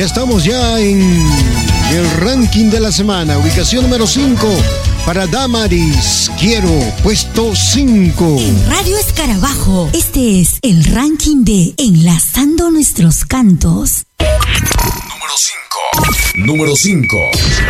Ya estamos ya en el ranking de la semana. Ubicación número 5 para Damaris. Quiero, puesto 5. En Radio Escarabajo, este es el ranking de Enlazando Nuestros Cantos. Número 5.